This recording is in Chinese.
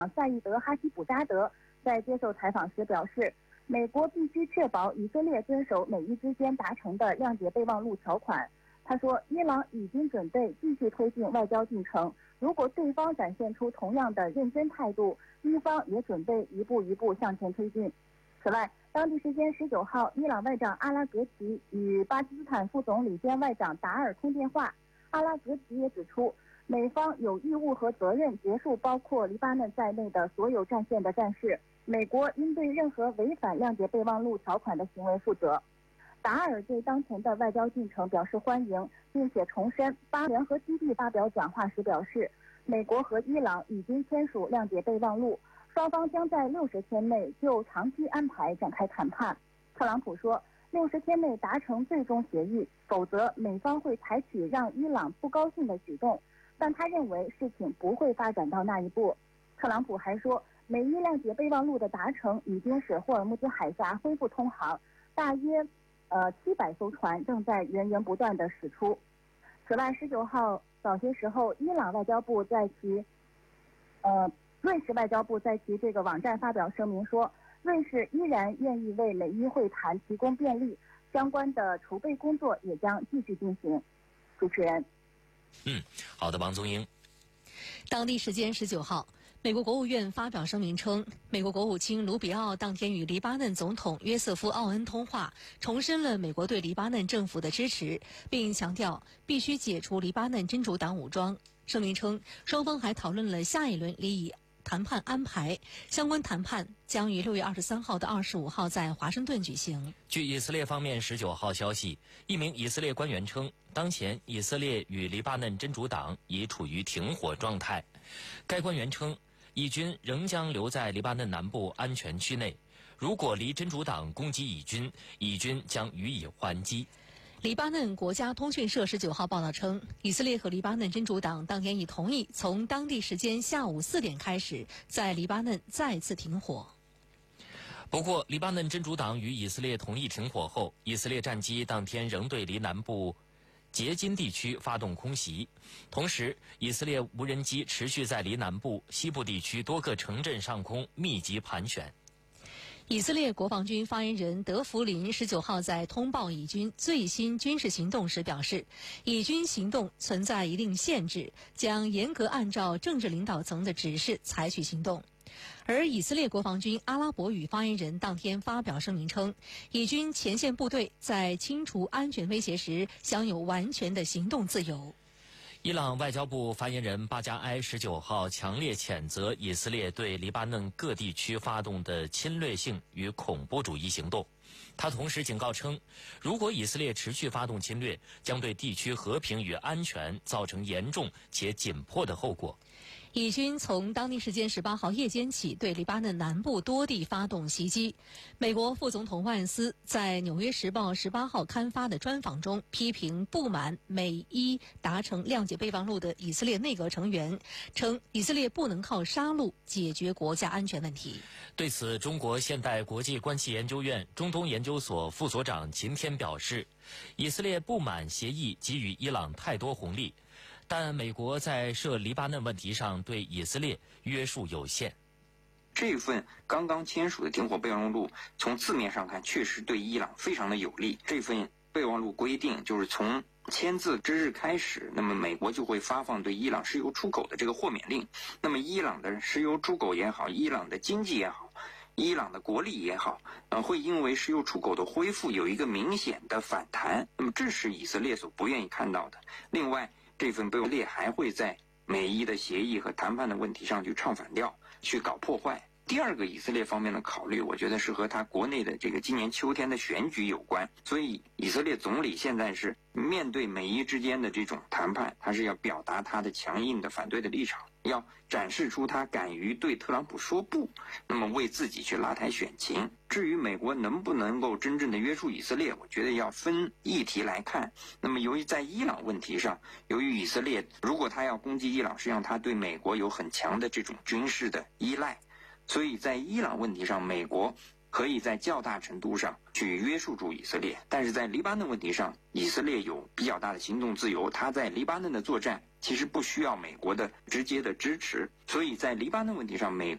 赛义德·哈希卜扎德在接受采访时表示，美国必须确保以色列遵守美伊之间达成的谅解备忘录条款。他说，伊朗已经准备继续推进外交进程，如果对方展现出同样的认真态度，伊方也准备一步一步向前推进。此外，当地时间19号，伊朗外长阿拉格齐与巴基斯坦副总理兼外长达尔通电话。阿拉格齐也指出，美方有义务和责任结束包括黎巴嫩在内的所有战线的战事，美国应对任何违反谅解备忘录条款的行为负责。达尔对当前的外交进程表示欢迎，并且重申巴联合基地发表讲话时表示，美国和伊朗已经签署谅解备忘录，双方将在60天内就长期安排展开谈判。特朗普说，60天内达成最终协议，否则美方会采取让伊朗不高兴的举动，但他认为事情不会发展到那一步。特朗普还说，美伊谅解备忘录的达成已经使霍尔木兹海峡恢复通航，大约700艘船正在源源不断地驶出。此外，19号早些时候，伊朗外交部在其瑞士外交部在其这个网站发表声明说，瑞士依然愿意为美伊会谈提供便利，相关的储备工作也将继续进行。主持人。 好的，王宗英。 当地时间19号，美国国务院发表声明称，美国国务卿卢比奥当天与黎巴嫩总统约瑟夫·奥恩通话，重申了美国对黎巴嫩政府的支持，并强调必须解除黎巴嫩真主党武装。声明称，双方还讨论了下一轮离以谈判安排，相关谈判将于6月23号到25号在华盛顿举行。 据以色列方面19号消息，一名以色列官员称，当前以色列与黎巴嫩真主党已处于停火状态。该官员称，以军仍将留在黎巴嫩南部安全区内，如果黎真主党攻击以军，以军将予以还击。 黎巴嫩国家通讯社19号报道称，以色列和黎巴嫩真主党当天已同意从当地时间下午4点开始，在黎巴嫩再次停火。 不过，黎巴嫩真主党与以色列同意停火后，以色列战机当天仍对黎南部杰金地区发动空袭，同时，以色列无人机持续在黎南部、西部地区多个城镇上空密集盘旋。 以色列国防军发言人德弗林19号在通报以军最新军事行动时表示，以军行动存在一定限制，将严格按照政治领导层的指示采取行动。而以色列国防军阿拉伯语发言人当天发表声明称，以军前线部队在清除安全威胁时享有完全的行动自由。 伊朗外交部发言人巴加埃19号强烈谴责以色列对黎巴嫩各地区发动的侵略性与恐怖主义行动。他同时警告称，如果以色列持续发动侵略，将对地区和平与安全造成严重且紧迫的后果。 以军从当地时间18号夜间起对黎巴嫩南部多地发动袭击。美国副总统万斯在《纽约时报》18号刊发的专访中批评不满美伊达成谅解备忘录的以色列内阁成员，称以色列不能靠杀戮解决国家安全问题。 对此，中国现代国际关系研究院中东研究所副所长秦天表示，以色列不满协议给予伊朗太多红利，但美国在涉黎巴嫩问题上对以色列约束有限。 这份刚刚签署的停火备忘录，从字面上看，确实对伊朗非常的有利。这份备忘录规定，就是从签字之日开始，那么美国就会发放对伊朗石油出口的这个豁免令。那么伊朗的石油出口也好，伊朗的经济也好，伊朗的国力也好，会因为石油出口的恢复有一个明显的反弹。那么这是以色列所不愿意看到的。另外，这份备忘录还会在美伊的协议和谈判的问题上去唱反调，去搞破坏。第二个以色列方面的考虑，我觉得是和他国内的这个今年秋天的选举有关。所以以色列总理现在是面对美伊之间的这种谈判，他是要表达他的强硬的反对的立场，要展示出他敢于对特朗普说不，那么为自己去拉抬选情。至于美国能不能够真正的约束以色列，我觉得要分议题来看。那么由于在伊朗问题上，由于以色列如果他要攻击伊朗，实际上他对美国有很强的这种军事的依赖，所以在伊朗问题上，美国可以在较大程度上去约束住以色列，但是在黎巴嫩问题上，以色列有比较大的行动自由，他在黎巴嫩的作战其实不需要美国的直接的支持。所以在黎巴嫩问题上，美